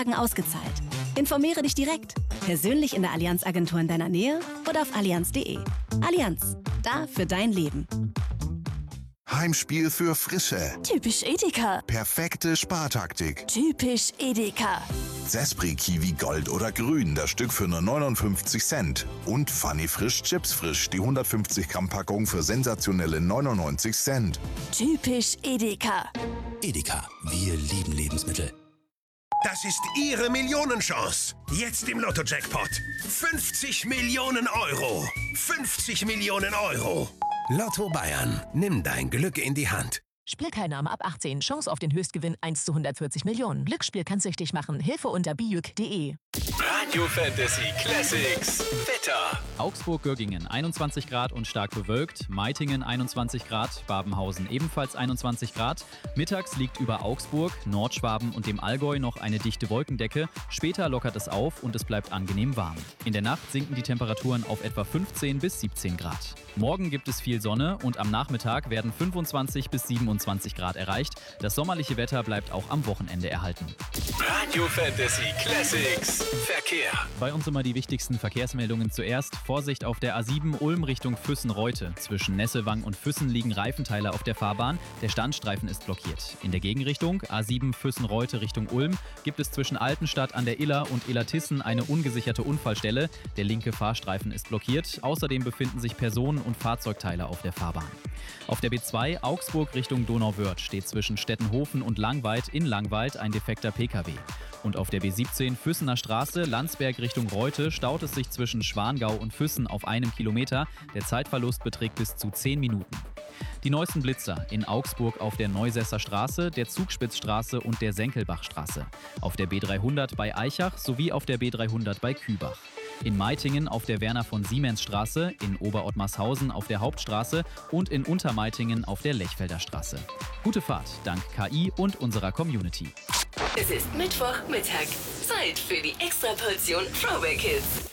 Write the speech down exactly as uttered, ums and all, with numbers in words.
Tagen ausgezahlt. Informiere dich direkt. Persönlich in der Allianz-Agentur in deiner Nähe oder auf allianz punkt de. Allianz. Da für dein Leben. Heimspiel für Frische. Typisch Edeka. Perfekte Spartaktik. Typisch Edeka. Zespri Kiwi Gold oder Grün, das Stück für nur neunundfünfzig Cent. Und Funny Frisch Chips Frisch, die hundertfünfzig Gramm Packung für sensationelle neunundneunzig Cent. Typisch Edeka. Edeka, wir lieben Lebensmittel. Das ist Ihre Millionenchance. Jetzt im Lotto-Jackpot. fünfzig Millionen Euro. fünfzig Millionen Euro. Lotto Bayern. Nimm dein Glück in die Hand. Spielteilnahme ab achtzehn. Chance auf den Höchstgewinn eins zu hundertvierzig Millionen. Glücksspiel kann süchtig machen. Hilfe unter bijuk punkt de. Radio Fantasy Classics. Wetter. Augsburg-Göggingen einundzwanzig Grad und stark bewölkt. Meitingen einundzwanzig Grad. Babenhausen ebenfalls einundzwanzig Grad. Mittags liegt über Augsburg, Nordschwaben und dem Allgäu noch eine dichte Wolkendecke. Später lockert es auf und es bleibt angenehm warm. In der Nacht sinken die Temperaturen auf etwa fünfzehn bis siebzehn Grad. Morgen gibt es viel Sonne und am Nachmittag werden fünfundzwanzig bis siebenundzwanzig Grad erreicht. Das sommerliche Wetter bleibt auch am Wochenende erhalten. Radio Fantasy Classics. Verkehr. Bei uns immer die wichtigsten Verkehrsmeldungen zuerst. Vorsicht auf der A sieben Ulm Richtung Füssen-Reute. Zwischen Nesselwang und Füssen liegen Reifenteile auf der Fahrbahn. Der Standstreifen ist blockiert. In der Gegenrichtung A sieben Füssen-Reute Richtung Ulm gibt es zwischen Altenstadt an der Iller und Illertissen eine ungesicherte Unfallstelle. Der linke Fahrstreifen ist blockiert. Außerdem befinden sich Personen- und Fahrzeugteile auf der Fahrbahn. Auf der B zwei Augsburg Richtung Donauwörth steht zwischen Stettenhofen und Langweid in Langweid ein defekter P K W. Und auf der B siebzehn Füssener Straße Landsberg Richtung Reute staut es sich zwischen Schwangau und Füssen auf einem Kilometer. Der Zeitverlust beträgt bis zu zehn Minuten. Die neuesten Blitzer in Augsburg auf der Neusesser Straße, der Zugspitzstraße und der Senkelbachstraße. Auf der B dreihundert bei Eichach sowie auf der B dreihundert bei Kübach. In Meitingen auf der Werner von Siemens Straße, in Oberottmarshausen auf der Hauptstraße und in Untermeitingen auf der Lechfelder Straße. Gute Fahrt dank K I und unserer Community. Es ist Mittwochmittag. Zeit für die Extraportion Throwback Hits.